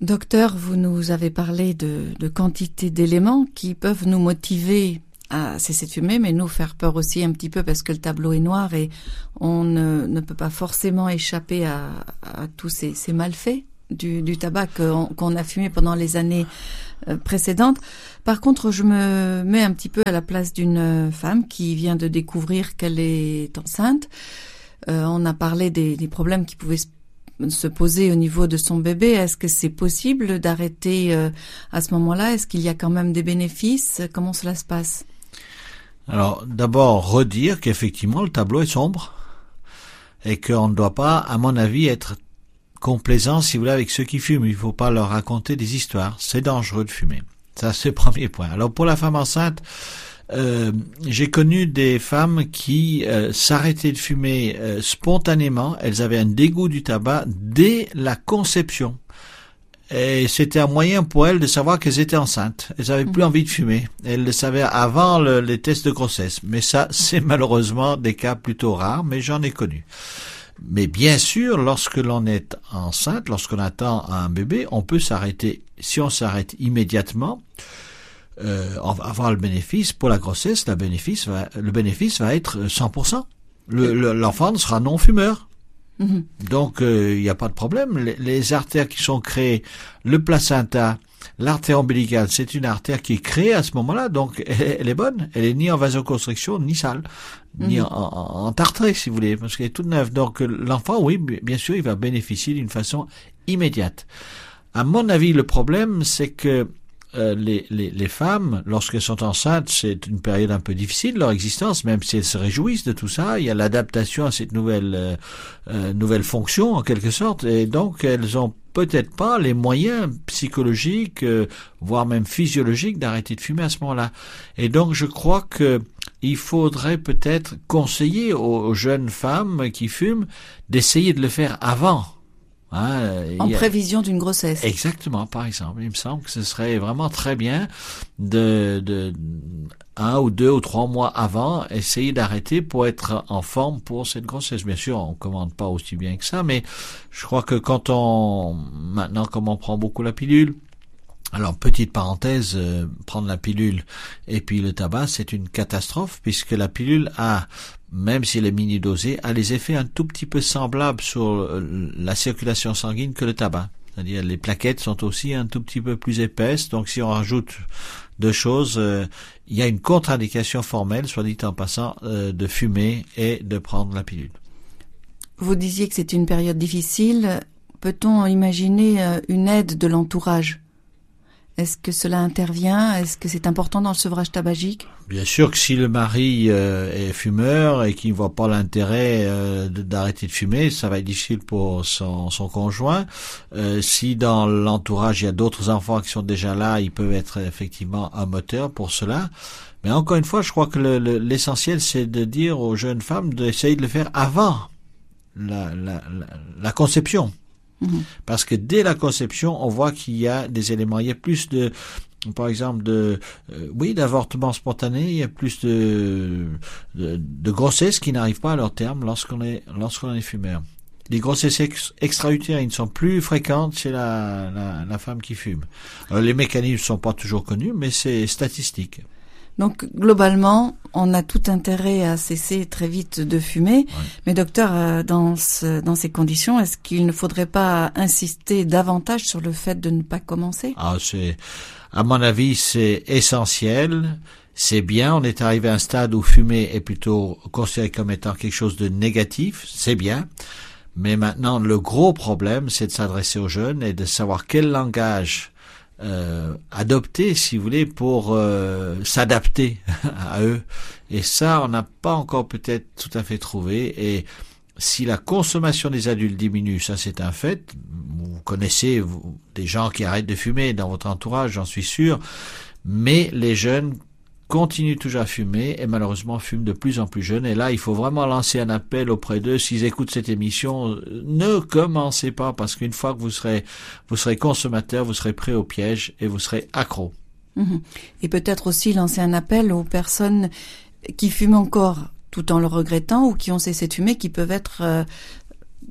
Docteur, vous nous avez parlé de quantité d'éléments qui peuvent nous motiver à cesser de fumer, mais nous faire peur aussi un petit peu parce que le tableau est noir et on ne peut pas forcément échapper à tous ces malfaits du tabac qu'on a fumé pendant les années précédentes. Par contre, je me mets un petit peu à la place d'une femme qui vient de découvrir qu'elle est enceinte. On a parlé des problèmes qui pouvaient se poser au niveau de son bébé. Est-ce que c'est possible d'arrêter à ce moment-là? Est-ce qu'il y a quand même des bénéfices? Comment cela se passe? Alors, d'abord, redire qu'effectivement, le tableau est sombre et qu'on ne doit pas, à mon avis, être complaisant, si vous voulez, avec ceux qui fument. Il ne faut pas leur raconter des histoires. C'est dangereux de fumer. Ça, c'est le premier point. Alors, pour la femme enceinte, j'ai connu des femmes qui s'arrêtaient de fumer spontanément. Elles avaient un dégoût du tabac dès la conception. Et c'était un moyen pour elles de savoir qu'elles étaient enceintes. Elles n'avaient plus envie de fumer. Elles le savaient avant les tests de grossesse. Mais ça, c'est malheureusement des cas plutôt rares, mais j'en ai connu. Mais bien sûr, lorsque l'on est enceinte, lorsqu'on attend un bébé, on peut s'arrêter. Si on s'arrête immédiatement, on va avoir le bénéfice. Pour la grossesse, le bénéfice va être 100%. L'enfant sera non-fumeur. Donc, il n'y a pas de problème. Les artères qui sont créées, le placenta, l'artère ombilicale, c'est une artère qui est créée à ce moment-là, donc elle est bonne. Elle est ni en vasoconstriction, ni sale, ni en tartrée, si vous voulez, parce qu'elle est toute neuve. Donc, l'enfant, oui, bien sûr, il va bénéficier d'une façon immédiate. À mon avis, le problème, c'est que les femmes, lorsqu'elles sont enceintes, c'est une période un peu difficile de leur existence, même si elles se réjouissent de tout ça. Il y a l'adaptation à cette nouvelle fonction, en quelque sorte, et donc elles ont peut-être pas les moyens psychologiques, voire même physiologiques, d'arrêter de fumer à ce moment-là. Et donc, je crois que il faudrait peut-être conseiller aux jeunes femmes qui fument d'essayer de le faire avant. En prévision d'une grossesse. Exactement, par exemple. Il me semble que ce serait vraiment très bien de 1 ou 2 ou 3 mois avant, essayer d'arrêter pour être en forme pour cette grossesse. Bien sûr, on ne commande pas aussi bien que ça, mais je crois que maintenant, comme on prend beaucoup la pilule, alors, petite parenthèse, prendre la pilule et puis le tabac, c'est une catastrophe puisque la pilule même si elle est mini-dosée, a les effets un tout petit peu semblables sur la circulation sanguine que le tabac. C'est-à-dire les plaquettes sont aussi un tout petit peu plus épaisses, donc si on rajoute 2 choses, il y a une contre-indication formelle, soit dit en passant, de fumer et de prendre la pilule. Vous disiez que c'était une période difficile. Peut-on imaginer une aide de l'entourage ? Est-ce que cela intervient? Est-ce que c'est important dans le sevrage tabagique? Bien sûr que si le mari est fumeur et qu'il ne voit pas l'intérêt d'arrêter de fumer, ça va être difficile pour son conjoint. Si dans l'entourage il y a d'autres enfants qui sont déjà là, ils peuvent être effectivement un moteur pour cela. Mais encore une fois, je crois que l'essentiel c'est de dire aux jeunes femmes d'essayer de le faire avant la conception. Parce que dès la conception, on voit qu'il y a des éléments. Il y a plus par exemple, d'avortement spontané. Il y a plus de grossesses qui n'arrivent pas à leur terme lorsqu'on est fumeur. Les grossesses extra-utérines sont plus fréquentes chez la femme qui fume. Alors, les mécanismes ne sont pas toujours connus, mais c'est statistique. Donc, globalement, on a tout intérêt à cesser très vite de fumer. Oui. Mais docteur, dans ces conditions, est-ce qu'il ne faudrait pas insister davantage sur le fait de ne pas commencer? À mon avis, c'est essentiel. C'est bien, on est arrivé à un stade où fumer est plutôt considéré comme étant quelque chose de négatif. C'est bien. Mais maintenant, le gros problème, c'est de s'adresser aux jeunes et de savoir quel langage adopter, si vous voulez, pour s'adapter à eux. Et ça, on n'a pas encore peut-être tout à fait trouvé. Et si la consommation des adultes diminue, ça c'est un fait. Vous connaissez des gens qui arrêtent de fumer dans votre entourage, j'en suis sûr. Mais les jeunes continuent toujours à fumer et malheureusement fument de plus en plus jeunes. Et là, il faut vraiment lancer un appel auprès d'eux. S'ils écoutent cette émission, ne commencez pas parce qu'une fois que vous serez consommateur, vous serez pris au piège et vous serez accro. Et peut-être aussi lancer un appel aux personnes qui fument encore tout en le regrettant ou qui ont cessé de fumer, qui peuvent être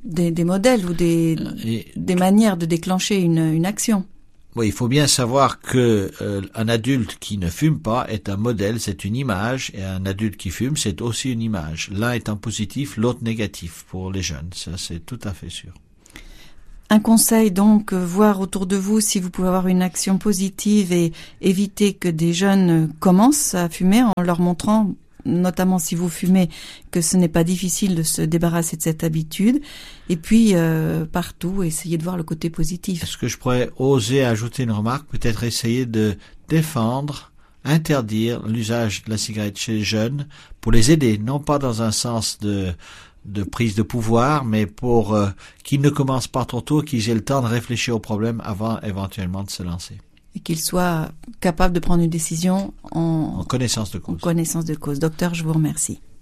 des modèles ou des manières de déclencher une action. Oui, il faut bien savoir que un adulte qui ne fume pas est un modèle, c'est une image, et un adulte qui fume, c'est aussi une image. L'un étant positif, l'autre négatif pour les jeunes. Ça, c'est tout à fait sûr. Un conseil donc, voir autour de vous si vous pouvez avoir une action positive et éviter que des jeunes commencent à fumer en leur montrant, notamment si vous fumez, que ce n'est pas difficile de se débarrasser de cette habitude. Et puis, partout, essayer de voir le côté positif. Est-ce que je pourrais oser ajouter une remarque, peut-être essayer de défendre, interdire l'usage de la cigarette chez les jeunes pour les aider, non pas dans un sens de prise de pouvoir, mais pour qu'ils ne commencent pas trop tôt, qu'ils aient le temps de réfléchir au problème avant éventuellement de se lancer. Et qu'ils soient capables de prendre une décision en connaissance de cause. En connaissance de cause. Docteur, je vous remercie.